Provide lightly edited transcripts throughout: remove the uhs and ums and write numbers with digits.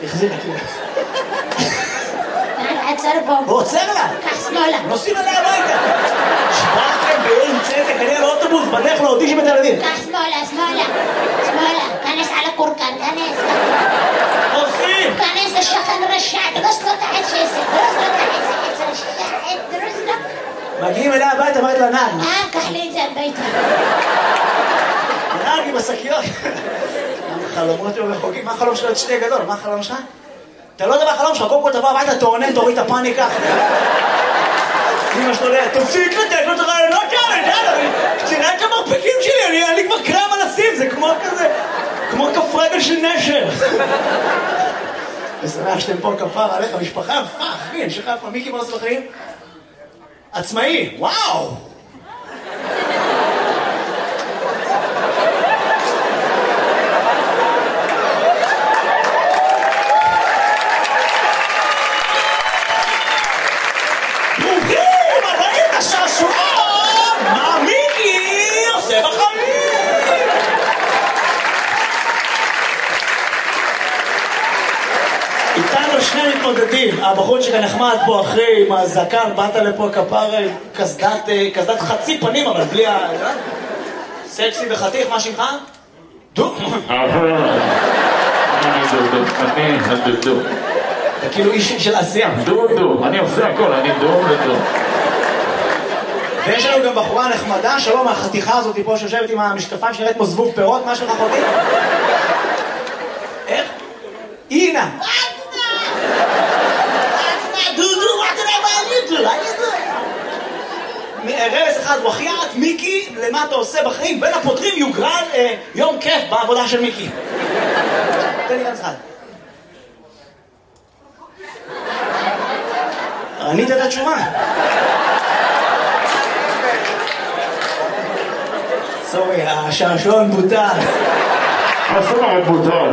החזיר אותי. עצר בו. הוא עוצר לה. קח שמאלה. נוסעים עליה הביתה. שבאתם בעיר צדק, אני על האוטובוס, בדרך לאודישן בתל אביב. קח שמאלה, שמאלה. שמאלה. כנס על הכורכר, כנס. עושים! כנס לשכן רשע, דרוס לו תחת שסק. דרוס לו תחת שסק רשע. דרוס לו. מגיעים אליה הביתה, אומרת לנהג. קח לי את זה הביתה. הנהג עם השקיות. חלומות היו רחוקים. מה החלום שלו? את שתי גדול. מה החלום שלך? אתה לא יודע מה החלום שלך, קודם כל תבוא הביתה, תעונן, תוריד את הפאניקה. אמא שלו יודע, תפסיק לתת לו את הרעיונות האלה, תראה את המרפקים שלי, אני כבר קרם על הסים, זה כמו כזה, כמו כף רגל של נשר. ושמח שאתם פה כפר עליך, משפחה יפה, אחי, אני שלך יפה, מיקי מה עושה בחיים? עצמאי, וואו! איתנו שני מתמודדים, הבחורצ'יק הנחמד פה אחרי עם הזקן, באת לפה כפר קסדת חצי פנים אבל בלי ה... סקסי וחתיך, מה שמך? דו? אני דודו. אתה כאילו איש של עשייה. דודו, אני עושה הכל, אני דודו. ויש לנו גם בחורה נחמדה, שלום, החתיכה הזאת פה שיושבת עם המשקפיים שנראית כמו זבוב פירות, מה שלך אחותי? איך? אינה! רמז אחד, וחיית, מיקי, למה אתה עושה בחיים? בין הפותרים יוגרל יום כיף בעבודה של מיקי. תן לי רמז אחד. ענית את התשובה. סורי, השעשועון בוטל. השעשועון בוטל.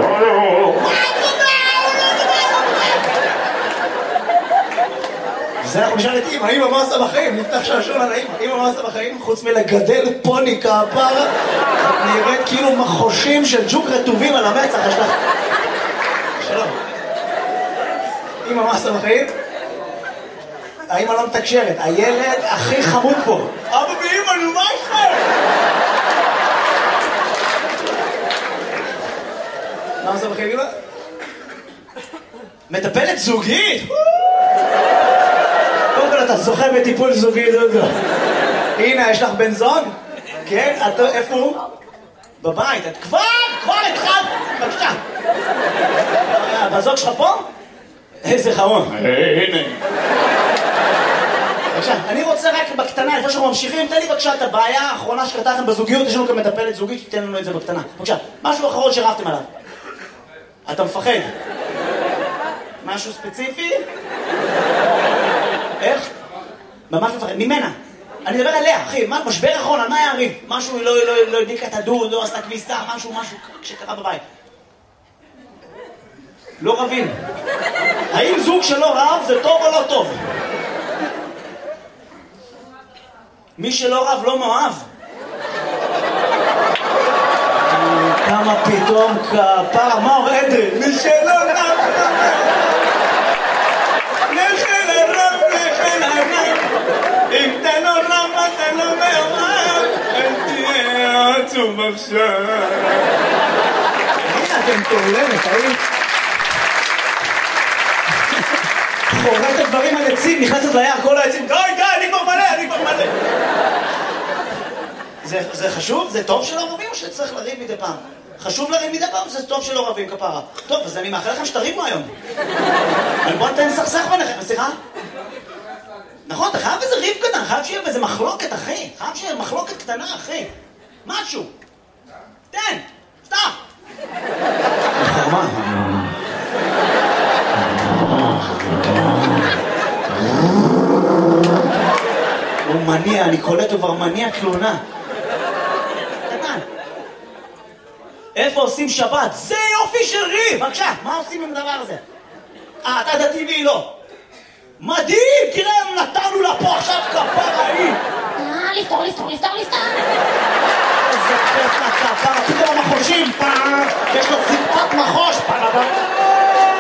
זה אנחנו נשאל את אמא, אמא מה עושה בחיים? נפתח שעשועון על האמא. אמא מה עושה בחיים? חוץ מלגדל פוני כפרה, נראית כאילו מחושים של ג'וק רטובים על המצח. שלום. אמא מה עושה בחיים? האמא לא מתקשרת, הילד הכי חמוד פה. אבא ואמא, נו מה איתכם? מה עושה בחיים אמא? מטפלת זוגית? קודם כל אתה זוכה בטיפול זוגי, דודו. הנה, יש לך בן זוג? כן? איפה הוא? בבית. את כבר התחלת. בבקשה. בזוג שלך פה? איזה חמוד. הנה. בבקשה, אני רוצה רק בקטנה, לפני שאנחנו ממשיכים, תן לי בבקשה את הבעיה האחרונה שקרתה בזוגיות, יש לנו גם מטפלת זוגית, תיתן לנו את זה בקטנה. בבקשה, משהו אחרון שרבתם עליו. אתה מפחד? משהו ספציפי? איך? ממש מפחד, ממנה. אני מדבר עליה, אחי, משבר אחרון, על מה היה הריב? משהו, לא הדליקה את הדוד, לא עשתה כביסה, משהו שקרה בבית. לא רבים. האם זוג שלא רב זה טוב או לא טוב? מי שלא רב לא מאוהב. כמה פתאום כפרה, מאור אדרי, מי שלא רב נכן הרב, נכן הרב, אם אתה לא רב אתה לא מאוהב, אל תהיה עצוב עכשיו. הנה אתם תולמת, האם? חורט הדברים על עצים, נכנסת ליער, כל העצים, די, אני כבר מלא. זה חשוב? זה טוב שלא רבים או שצריך לריב מדי פעם? חשוב לריב מדי פעם, זה טוב שלא רבים כפרה. טוב, אז אני מאחל לכם שתריבו היום. אבל בוא נתן סכסך ביניכם, סליחה? נכון, אתה חייב איזה ריב קטן, חייב שיהיה איזה מחלוקת, אחי. חייב שיהיה מחלוקת קטנה, אחי. משהו. תן, סתח. חרמה. הוא מניע, אני קולט, הוא כבר מניע תלונה. קטן. איפה עושים שבת? זה יופי של ריב! בבקשה, מה עושים עם הדבר הזה? אתה דתי והיא לא. מדהים! תראה, נתנו לה פה עכשיו כפרה היא! לפתור. איזה כיף לכפרה, פתאום המחושים, יש לו זיקפת מחוש,